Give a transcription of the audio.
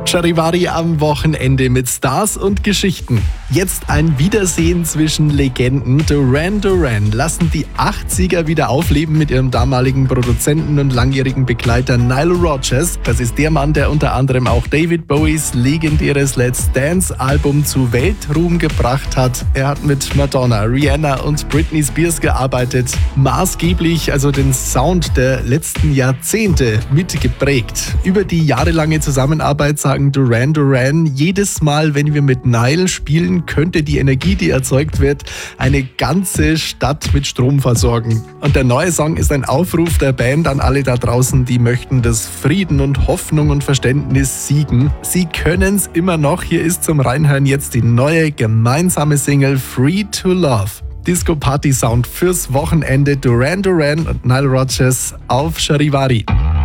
Charivari am Wochenende mit Stars und Geschichten. Jetzt ein Wiedersehen zwischen Legenden. Duran Duran lassen die 80er wieder aufleben mit ihrem damaligen Produzenten und langjährigen Begleiter Nile Rodgers. Das ist der Mann, der unter anderem auch David Bowies legendäres Let's Dance Album zu Weltruhm gebracht hat. Er hat mit Madonna, Rihanna und Britney Spears gearbeitet. Maßgeblich also den Sound der letzten Jahrzehnte mitgeprägt. Über die jahrelange Zusammenarbeit sagen Duran Duran, jedes Mal, wenn wir mit Nile spielen, könnte die Energie, die erzeugt wird, eine ganze Stadt mit Strom versorgen. Und der neue Song ist ein Aufruf der Band an alle da draußen, die möchten, dass Frieden und Hoffnung und Verständnis siegen. Sie können's immer noch. Hier ist zum Reinhören jetzt die neue gemeinsame Single Free to Love. Disco-Party-Sound fürs Wochenende. Duran Duran und Nile Rodgers auf Charivari.